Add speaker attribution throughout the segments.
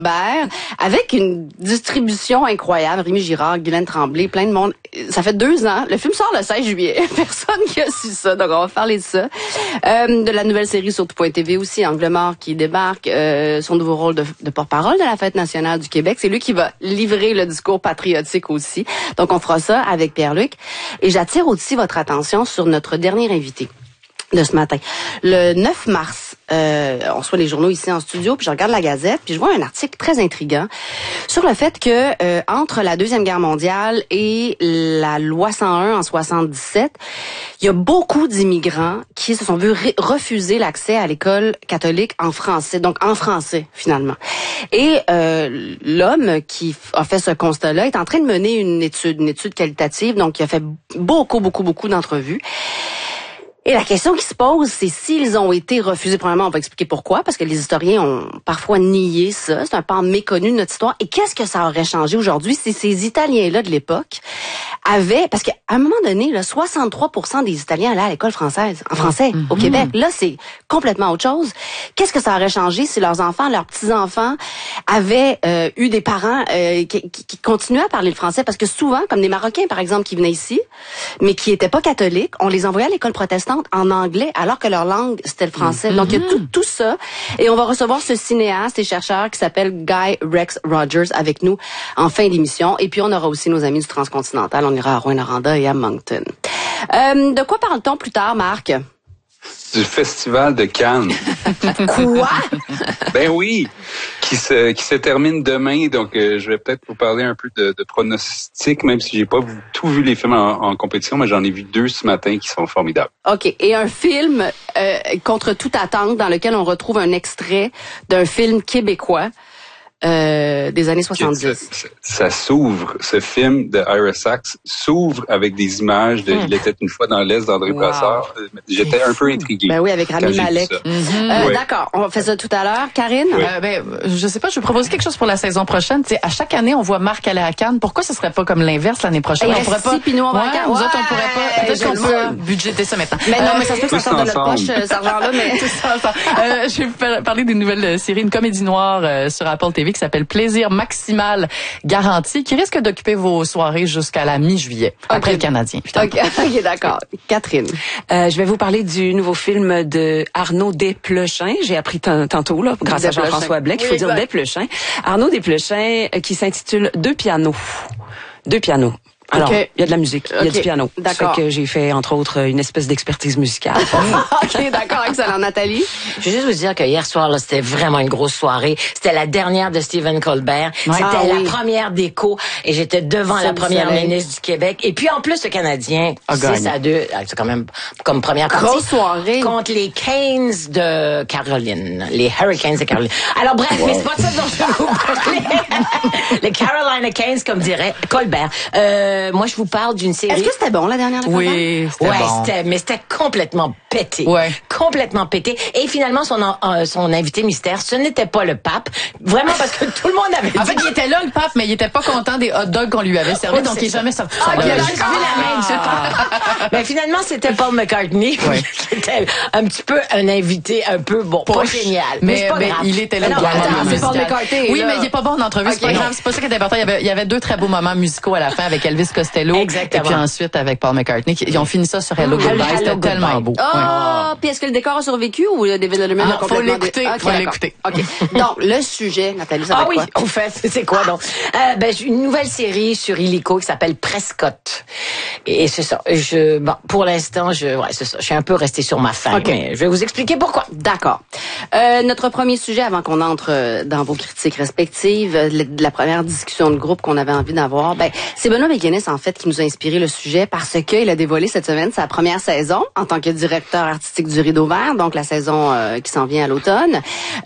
Speaker 1: Hubert, avec une distribution incroyable, Rémi Girard, Guylaine Tremblay, plein de monde. Ça fait 2 ans. Le film sort le 16 juillet. Personne qui a su ça, donc on va parler de ça. De la nouvelle série sur Tout.tv aussi, Angle mort, qui débarque, son nouveau rôle de porte-parole de la Fête nationale du Québec. C'est lui qui va livrer le discours patriotique aussi. Donc on fera ça avec Pierre-Luc. Et j'attire aussi votre attention sur notre dernier invité de ce matin. Le 9 mars, on reçoit les journaux ici en studio, puis je regarde la Gazette, puis je vois un article très intriguant sur le fait que entre la Deuxième Guerre mondiale et la loi 101 en 77, il y a beaucoup d'immigrants qui se sont vus refuser l'accès à l'école catholique en français, donc en français finalement. Et l'homme qui a fait ce constat-là est en train de mener une étude qualitative, donc il a fait beaucoup d'entrevues. Et la question qui se pose, c'est s'ils ont été refusés. Premièrement, on va expliquer pourquoi, parce que les historiens ont parfois nié ça. C'est un pan méconnu de notre histoire. Et qu'est-ce que ça aurait changé aujourd'hui si ces Italiens-là de l'époque avaient... Parce qu'à un moment donné, là, 63% des Italiens allaient à l'école française, en français, au Québec. Là, c'est complètement autre chose. Qu'est-ce que ça aurait changé si leurs enfants, leurs petits-enfants avaient eu des parents qui continuaient à parler le français? Parce que souvent, comme des Marocains, par exemple, qui venaient ici, mais qui étaient pas catholiques, on les envoyait à l'école protestante en anglais, alors que leur langue, c'était le français. Donc, il y a tout ça. Et on va recevoir ce cinéaste et chercheur qui s'appelle Guy Rex Rogers avec nous en fin d'émission. Et puis, on aura aussi nos amis du Transcontinental. On ira à Rouyn-Noranda et à Moncton. De quoi parle-t-on plus tard, Marc?
Speaker 2: Du Festival de Cannes.
Speaker 1: Quoi?
Speaker 2: Ben oui, qui se termine demain. Donc, je vais peut-être vous parler un peu de pronostics, même si j'ai pas tout vu les films en compétition, mais j'en ai vu 2 ce matin qui sont formidables. OK. Et un film contre toute attente dans lequel on retrouve un extrait d'un film québécois des années 70. Ça s'ouvre. Ce film de Ira Sachs s'ouvre avec des images de Il était une fois dans l'Est d'André Brassard. J'étais un peu intrigué.
Speaker 1: Ben oui, avec Rami Malek.
Speaker 3: Oui.
Speaker 1: D'accord, on fait ça tout à l'heure. Karine?
Speaker 3: Oui. Je sais pas, je vais proposer quelque chose pour la saison prochaine. T'sais, à chaque année, on voit Marc aller à Cannes. Pourquoi ce serait pas comme l'inverse l'année prochaine?
Speaker 1: On pourrait pas. Puis nous, on va à Cannes.
Speaker 3: Nous autres, on pourrait pas. Peut-être qu'on peut budgéter ça maintenant.
Speaker 1: Mais non, mais ça se peut que ça sorte de notre poche, cet argent-là, mais.
Speaker 3: Je vais vous parler d'une nouvelle série, une comédie noire sur Apple TV qui s'appelle Plaisir maximal garanti, qui risque d'occuper vos soirées jusqu'à la mi-juillet, après le Canadien.
Speaker 1: OK, d'accord. Catherine.
Speaker 4: Je vais vous parler du nouveau film de Arnaud Desplechin. J'ai appris tantôt, là, grâce à Jean-François Blais, qu'il faut dire Desplechin. Arnaud Desplechin, qui s'intitule Deux pianos. Alors, il y a de la musique, il y a du piano.
Speaker 1: D'accord.
Speaker 4: Fait que j'ai fait, entre autres, une espèce d'expertise musicale.
Speaker 1: OK, d'accord, excellent. Nathalie?
Speaker 5: Je veux juste vous dire que hier soir, là, c'était vraiment une grosse soirée. C'était la dernière de Stephen Colbert. C'était la première d'écho et j'étais devant la première ministre du Québec. Et puis, en plus, le Canadien, 6-2, c'est quand même comme première partie.
Speaker 1: Grosse soirée.
Speaker 5: Contre les Canes de Caroline. Les Hurricanes de Caroline. Alors, bref, mais c'est pas ça dont je veux vous parler. Les Carolina Canes, comme dirait Colbert. Moi, je vous parle d'une série.
Speaker 1: Est-ce que c'était bon, la dernière?
Speaker 3: Oui, c'était bon.
Speaker 5: Mais c'était complètement pété.
Speaker 3: Ouais.
Speaker 5: Complètement pété. Et finalement, son invité mystère, ce n'était pas le pape. Vraiment, parce que tout le monde avait dit...
Speaker 3: En fait, il était là, le pape, mais il était pas content des hot dogs qu'on lui avait servis, donc il est jamais sorti.
Speaker 5: Il a juste vu la main. Mais finalement, c'était Paul McCartney, qui était un petit peu un invité un peu, pas génial.
Speaker 3: Mais il était là.
Speaker 1: C'est Paul McCartney.
Speaker 3: Oui, mais il est pas bon en entrevue, c'est pas grave. C'est pas ça qui est important. Il y avait 2 très beaux moments musicaux à la fin avec Elvis Costello.
Speaker 5: Exactement.
Speaker 3: Et puis ensuite avec Paul McCartney. Ils ont fini ça sur Hello Goodbye. C'était tellement beau.
Speaker 1: Puis est-ce que le décor a survécu ou David Letterman a complètement...
Speaker 3: Faut l'écouter.
Speaker 1: OK. Donc, le sujet, Nathalie, ça va être quoi?
Speaker 5: Au fait, c'est quoi donc? Une nouvelle série sur Illico qui s'appelle Prescott. Et c'est ça. Pour l'instant, c'est ça. Je suis un peu restée sur ma faim. Mais je vais vous expliquer pourquoi.
Speaker 1: D'accord. Notre premier sujet, avant qu'on entre dans vos critiques respectives, la première discussion de groupe qu'on avait envie d'avoir, c'est Benoît McGuinness, en fait, qui nous a inspiré le sujet parce qu'il a dévoilé cette semaine sa première saison en tant que directeur artistique du Rideau Vert, donc la saison qui s'en vient à l'automne.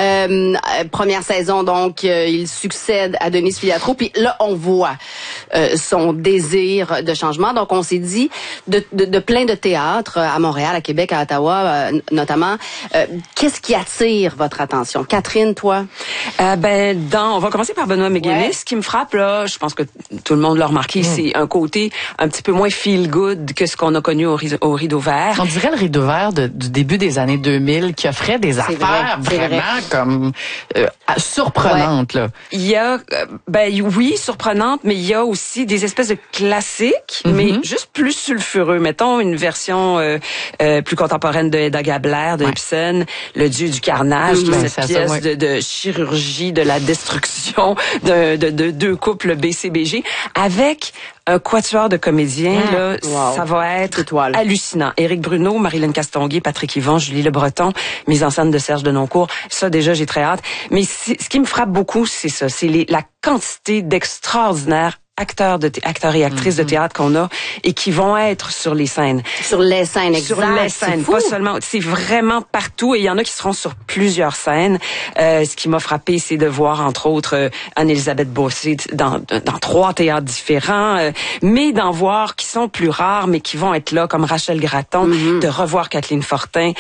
Speaker 1: Première saison, donc, il succède à Denise Filiatro, puis là, on voit son désir de changement. Donc, on s'est dit, de plein de théâtres à Montréal, à Québec, à Ottawa, notamment, qu'est-ce qui attire votre attention? Catherine, toi?
Speaker 4: On va commencer par Benoît McGuinness. Ce qui me frappe, là, je pense que tout le monde l'a remarqué, c'est c'est un côté un petit peu moins feel good que ce qu'on a connu au Rideau Vert.
Speaker 3: On dirait le Rideau Vert du début des années 2000 qui offrait des affaires vraiment comme surprenantes. Là.
Speaker 4: Il y a, oui, surprenantes, mais il y a aussi des espèces de classiques, mais juste plus sulfureux. Mettons une version plus contemporaine de Hedda Gabler, de Ibsen, Le Dieu du carnage, qui est cette pièce de chirurgie, de la destruction de deux couples BCBG, avec un quatuor de comédiens, là, ça va être hallucinant. Éric Bruno, Marilyn Castonguay, Patrick Yvon, Julie Le Breton, mise en scène de Serge Denoncourt. Ça, déjà, j'ai très hâte. Mais ce qui me frappe beaucoup, c'est ça. C'est la quantité d'extraordinaires acteurs et actrices de théâtre qu'on a et qui vont être sur les scènes.
Speaker 1: Sur les scènes, exact.
Speaker 4: Sur les scènes, pas seulement. C'est vraiment partout et il y en a qui seront sur plusieurs scènes. Ce qui m'a frappé, c'est de voir, entre autres, Anne-Élisabeth Bossé dans 3 théâtres différents, mais d'en voir qui sont plus rares, mais qui vont être là, comme Rachel Gratton, de revoir Kathleen Fortin,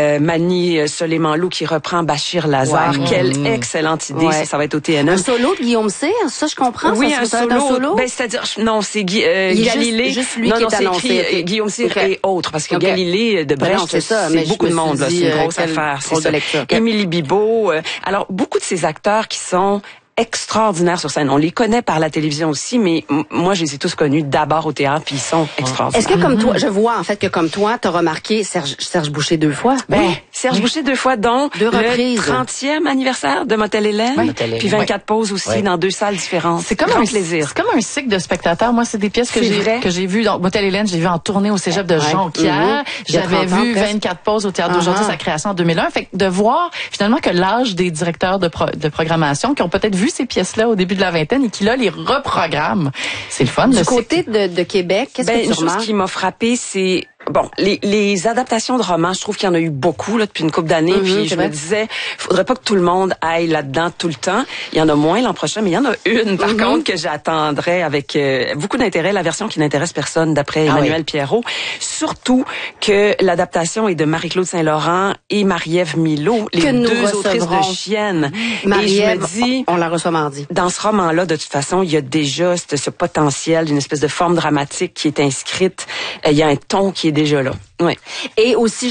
Speaker 4: Mani Soleiman-Lou qui reprend Bachir Lazare. Quelle excellente idée, ça va être au TNM.
Speaker 1: Un solo de Guillaume Cyr, ça je comprends.
Speaker 4: Oui,
Speaker 1: ça,
Speaker 4: un solo. Ben, c'est-à-dire, non, c'est Galilée.
Speaker 1: Juste lui qui est annoncé.
Speaker 4: Guillaume Cyr et autres, parce que Galilée de Brecht, c'est beaucoup de monde, là. C'est une grosse affaire, c'est ça. Émilie Bibeau. Alors, beaucoup de ces acteurs qui sont extraordinaires sur scène. On les connaît par la télévision aussi, mais moi, je les ai tous connus d'abord au théâtre, puis ils sont extraordinaires.
Speaker 1: Est-ce que comme toi, je vois en fait que comme toi, t'as remarqué Serge Boucher 2 fois?
Speaker 4: Serge Boucher 2 fois, dont
Speaker 1: 2 reprises.
Speaker 4: Le 30e anniversaire de Motel Hélène, puis 24 pauses aussi dans 2 salles différentes.
Speaker 3: C'est comme plaisir. C'est comme un cycle de spectateurs. Moi, c'est des pièces que j'ai vues dans Motel Hélène, j'ai vu en tournée au Cégep de Jonquière. J'avais vu 24 pauses au Théâtre d'aujourd'hui, sa création en 2001. Fait que de voir finalement que l'âge des directeurs de programmation qui ont peut-être vu ces pièces-là au début de la vingtaine et qui là les reprogramment. C'est le fun.
Speaker 1: Du côté de Québec, qu'est-ce que tu remarques?
Speaker 4: Une chose qui m'a frappée, c'est les adaptations de romans, je trouve qu'il y en a eu beaucoup là depuis une couple d'années. Puis je me disais, faudrait pas que tout le monde aille là-dedans tout le temps. Il y en a moins l'an prochain, mais il y en a une par contre que j'attendrai avec beaucoup d'intérêt, la version qui n'intéresse personne d'après Emmanuel Pierrot. Surtout que l'adaptation est de Marie-Claude Saint-Laurent et Marie-Ève Milot, les deux autrices de Chiennes.
Speaker 1: Marie-Ève,
Speaker 4: et je me dis,
Speaker 1: on la reçoit mardi.
Speaker 4: Dans ce roman-là, de toute façon, il y a déjà ce potentiel d'une espèce de forme dramatique qui est inscrite. Il y a un ton qui est déjà là. Oui.
Speaker 1: Et aussi,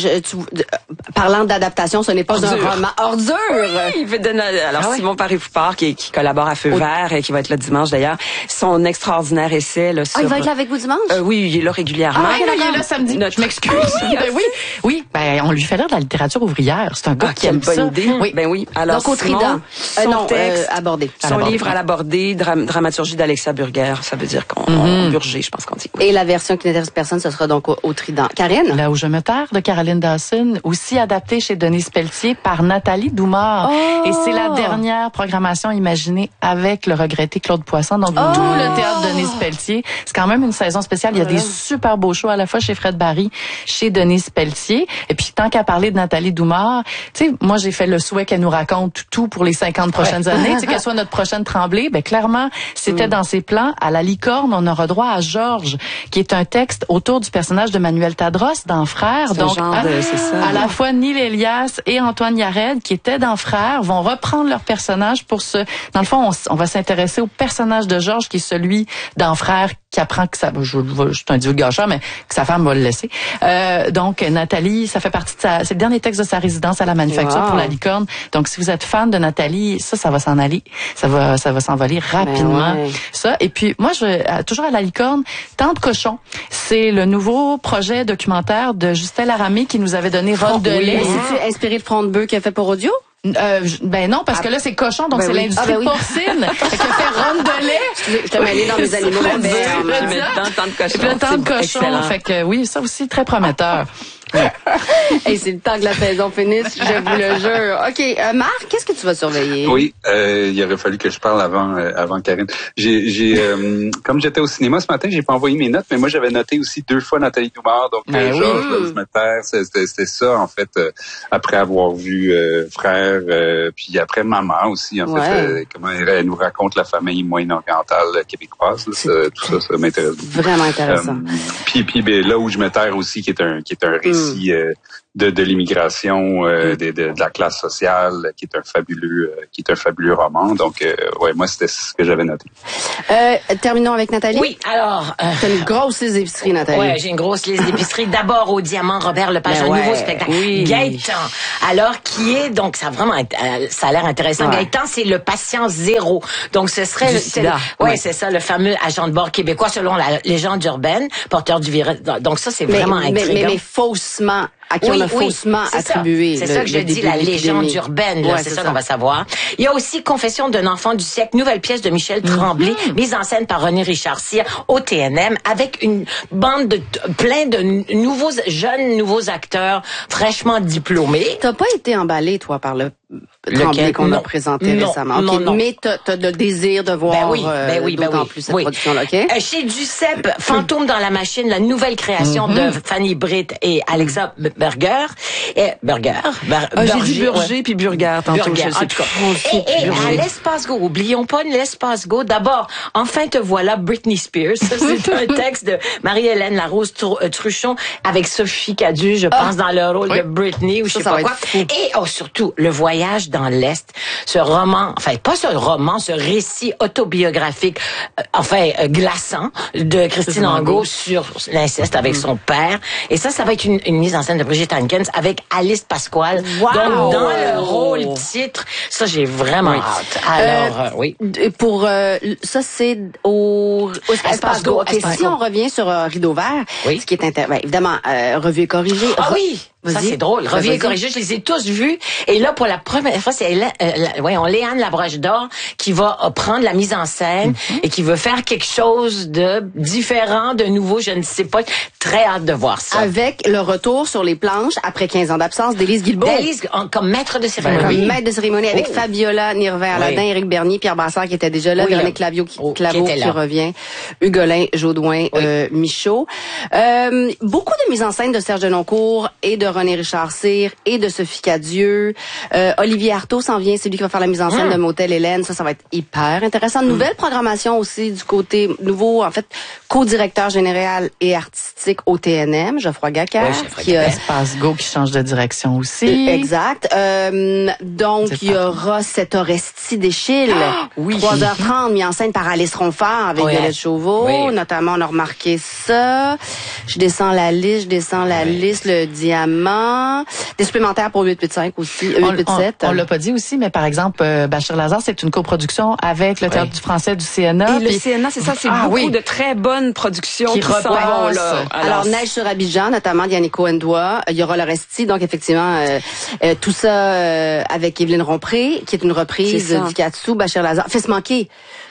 Speaker 1: parlant d'adaptation, ce n'est pas un roman ordure.
Speaker 4: Oui, alors Simon Paré-Poupard qui collabore à Feu Vert et qui va être là dimanche d'ailleurs, son extraordinaire essai là sur...
Speaker 1: il va être là avec vous dimanche?
Speaker 4: Oui, il est là régulièrement.
Speaker 3: Il est là samedi. Je m'excuse. Oui, on lui fait lire de la littérature ouvrière. C'est un gars qui aime ça.
Speaker 4: Idée. Oui. Alors,
Speaker 1: donc au Trident. Son texte abordé.
Speaker 4: Son livre à l'aborder, dramaturgie d'Alexia Burger. Ça veut dire qu'on Burger, je pense qu'on dit.
Speaker 1: Et la version qui n'intéresse personne, ce sera donc au Trident. Karine?
Speaker 3: Là où je me terre, de Caroline Dawson, aussi adaptée chez Denise Pelletier par Nathalie Doumard. Et c'est la dernière programmation imaginée avec le regretté Claude Poisson. Donc, tout le théâtre de Denise Pelletier. C'est quand même une saison spéciale. Il y a des super beaux shows à la fois chez Fred Barry, chez Denise Pelletier. Et puis, tant qu'à parler de Nathalie Doumard, tu sais, moi, j'ai fait le souhait qu'elle nous raconte tout pour les 50 prochaines années. Tu sais, qu'elle soit notre prochaine Tremblay. Ben, clairement, c'était dans ses plans. À La Licorne, on aura droit à Georges, qui est un texte autour du personnage de Manuel Tadros dans Frères. Donc,
Speaker 4: c'est ça.
Speaker 3: À la fois Neil Elias et Antoine Yared, qui étaient dans Frères, vont reprendre leur personnage pour dans le fond, on va s'intéresser au personnage de Georges, qui est celui dans Frères, qui apprend que je suis un divulgateur, mais que sa femme va le laisser. Donc, Nathalie, ça fait partie c'est le dernier texte de sa résidence à la Manufacture pour La Licorne. Donc, si vous êtes fan de Nathalie, ça va s'en aller. Ça va s'envoler rapidement. Ça. Et puis, moi, toujours à La Licorne, Tante Cochon. C'est le nouveau projet documentaire de Justin Laramie qui nous avait donné Ronde de lait.
Speaker 1: C'est inspiré de Front de bœuf qu'il a fait pour audio?
Speaker 3: Ben non, parce que là, c'est cochon, donc c'est l'industrie porcine. Fait qu'il fait ronde de lait.
Speaker 1: Je t'ai mêlé dans mes animaux.
Speaker 3: Le temps de cochon. Fait que oui, ça aussi, très prometteur.
Speaker 1: Hey, c'est le temps que la saison finisse, je vous le jure. OK, Marc, qu'est-ce que tu vas surveiller?
Speaker 2: Oui, il aurait fallu que je parle avant Karine. Comme j'étais au cinéma ce matin, j'ai pas envoyé mes notes, mais moi j'avais noté aussi 2 fois Nathalie Doumard, donc Georges, là où je me perds, c'était ça en fait, après avoir vu Frères, puis après Maman aussi, en fait, comment elle nous raconte la famille moyen-orientale québécoise, là, tout ça m'intéresse beaucoup.
Speaker 1: Vraiment intéressant.
Speaker 2: Puis là où je me terre aussi, qui est un récit récit de l'immigration, de la classe sociale, qui est un fabuleux roman. Donc, moi, c'était ce que j'avais noté.
Speaker 1: Terminons avec Nathalie.
Speaker 5: Oui, alors...
Speaker 1: T'as une grosse liste d'épicerie, Nathalie.
Speaker 5: Ouais, j'ai une grosse liste d'épicerie. D'abord, au Diamant, Robert Lepage, un nouveau spectacle. Oui. Gaëtan. Alors, qui est, donc, ça a l'air intéressant. Ouais. Gaëtan, c'est le patient zéro. Donc, ce serait... c'est ça, le fameux agent de bord québécois, selon la légende urbaine, porteur du virus. Donc, ça, c'est vraiment intriguant.
Speaker 1: Mais faussement... à qui on a faussement attribué.
Speaker 5: C'est ça que je dis, la légende urbaine. Là, c'est ça qu'on va savoir. Il y a aussi Confession d'un enfant du siècle, nouvelle pièce de Michel Tremblay, mise en scène par René Richard Cyr au TNM, avec une bande de plein de nouveaux acteurs fraîchement diplômés.
Speaker 1: T'as pas été emballé, toi, par le Tremblay qu'on a présenté récemment. Non. Mais t'as le désir de voir d'autant plus cette production-là, OK?
Speaker 5: Chez Duceppe, Fantôme dans la machine, la nouvelle création de Fanny Britt et Alexa Burger.
Speaker 4: J'ai dit Burger puis Burger tantôt.
Speaker 5: Burger, en tout cas. Et à l'Espace Go, oublions pas l'Espace Go. D'abord, Enfin te voilà, Britney Spears. C'est un texte de Marie-Hélène Larose Truchon avec Sophie Cadu, je pense, dans le rôle de Britney ou je sais pas quoi. Et surtout, Le Voyage dans l'Est. Ce roman, enfin, pas ce roman, ce récit autobiographique, glaçant de Christine Angot sur l'inceste avec son père. Et ça va être une mise en scène de Brigitte Hankins avec Alice Pasquale. Wow. Donc, dans le rôle titre, ça, j'ai vraiment hâte. Alors, oui.
Speaker 1: Pour ça, c'est au Espace Go. Si on revient sur Rideau Vert, ce qui est évidemment, revu et corrigé.
Speaker 5: Ah oui! Ça, c'est drôle. Revu et corrigé, je les ai tous vus. Et là, pour la première fois, c'est Léane Labrèche d'Or qui va prendre la mise en scène et qui veut faire quelque chose de différent, de nouveau, je ne sais pas. Très hâte de voir ça.
Speaker 1: Avec le retour sur les planches, après 15 ans d'absence, d'Élise Guilbeault.
Speaker 5: Comme maître de cérémonie.
Speaker 1: Comme maître de cérémonie avec Fabiola Nirver-Aladin, Éric Bernier, Pierre Brassard qui était déjà là, Véronique Claveau qui revient, Hugolin Jodoin, Michaud. Beaucoup de mise en scène de Serge Denoncourt et de René Richard Cyr et de Sophie Cadieux. Olivier Artaud s'en vient, c'est lui qui va faire la mise en scène de Motel Hélène. Ça va être hyper intéressant. Nouvelle programmation aussi du côté nouveau, en fait, co-directeur général et artistique au TNM, Geoffroy Gacquard.
Speaker 3: Qui a Espace Go qui change de direction aussi.
Speaker 1: Exact. Donc, il y aura cette Orestie d'Échille. 3h30, mis en scène par Alice Ronfort avec Violette Chauveau. Notamment, on a remarqué ça. Je descends la liste, le Diamant. Des supplémentaires pour 8-8-5 aussi, 8-8-7.
Speaker 3: On l'a pas dit aussi, mais par exemple, Bachir Lazare, c'est une coproduction avec le Théâtre du Français du CNA.
Speaker 4: Et le CNA, c'est ça, c'est beaucoup de très bonnes productions qui s'en vont là.
Speaker 1: Alors, Neige sur Abidjan, notamment Dianico Ndoa. Il y aura l'Orestie, donc effectivement, tout ça avec Évelyne Rompré, qui est une reprise du Katsu, Bachir Lazare. Fait se manquer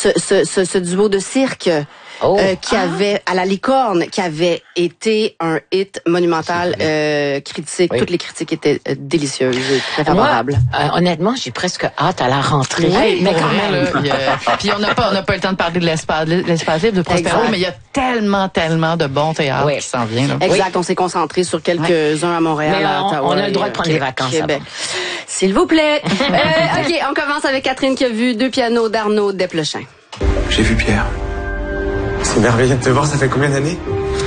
Speaker 1: ce duo de cirque. Qui avait à la Licorne, qui avait été un hit monumental, critique. Toutes les critiques étaient délicieuses, très favorables.
Speaker 5: Honnêtement, j'ai presque hâte à la rentrée.
Speaker 3: Mais quand même. Puis on n'a pas le temps de parler de l'espace libre de Prospero, mais il y a tellement de bons théâtres qui s'en viennent.
Speaker 1: Exact. On s'est concentré sur quelques-uns à Montréal, à Ottawa.
Speaker 5: On a le droit de prendre des vacances.
Speaker 1: S'il vous plaît. OK, on commence avec Catherine qui a vu 2 pianos d'Arnaud Desplechin.
Speaker 6: J'ai vu Pierre. C'est merveilleux de te voir, ça fait combien d'années?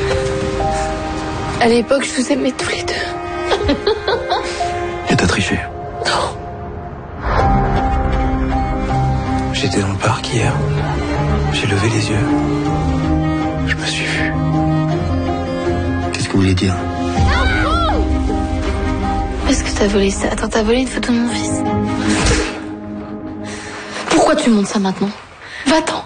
Speaker 7: À l'époque, je vous aimais tous les deux.
Speaker 6: Et t'as triché?
Speaker 7: Non.
Speaker 6: J'étais dans le parc hier. J'ai levé les yeux. Je me suis vu. Qu'est-ce que vous voulez dire?
Speaker 7: Est-ce que t'as volé ça? Attends, t'as volé une photo de mon fils? Pourquoi tu montes ça maintenant? Va-t'en.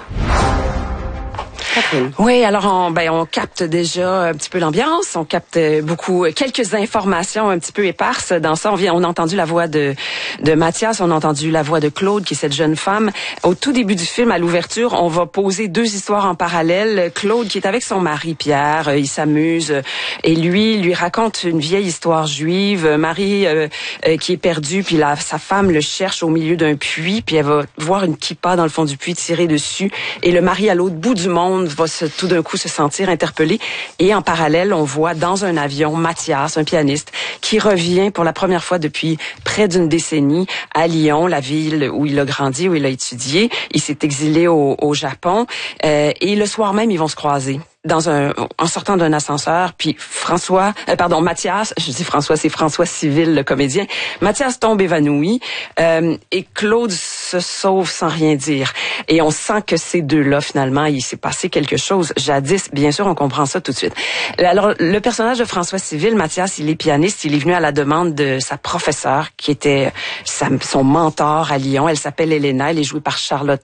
Speaker 4: Oui, alors on capte déjà un petit peu l'ambiance, on capte quelques informations un petit peu éparses dans ça. On a entendu la voix de Mathias, on a entendu la voix de Claude, qui est cette jeune femme. Au tout début du film, à l'ouverture, on va poser 2 histoires en parallèle. Claude, qui est avec son mari Pierre, il s'amuse et lui raconte une vieille histoire juive. Marie qui est perdue, puis sa femme le cherche au milieu d'un puits, puis elle va voir une kippa dans le fond du puits tirer dessus, et le mari à l'autre bout du monde va tout d'un coup se sentir interpellé. Et en parallèle, on voit dans un avion Mathias, un pianiste, qui revient pour la première fois depuis près d'une décennie à Lyon, la ville où il a grandi, où il a étudié. Il s'est exilé au Japon. Et le soir même, ils vont se croiser. en sortant d'un ascenseur, puis Mathias, je dis François, c'est François Civil, le comédien. Mathias tombe évanoui, et Claude se sauve sans rien dire. Et on sent que ces deux-là, finalement, il s'est passé quelque chose. Jadis, bien sûr, on comprend ça tout de suite. Alors, le personnage de François Civil, Mathias, il est pianiste, il est venu à la demande de sa professeure, qui était son mentor à Lyon. Elle s'appelle Elena, elle est jouée par Charlotte